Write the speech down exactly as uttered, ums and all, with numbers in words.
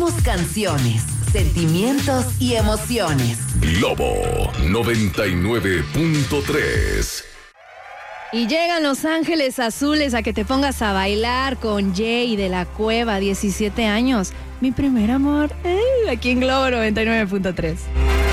tus canciones, sentimientos y emociones. Globo noventa y nueve punto tres. Y llegan Los Ángeles Azules a que te pongas a bailar con Jay de la Cueva, diecisiete años. Mi primer amor, ¡ay! Aquí en Globo noventa y nueve punto tres.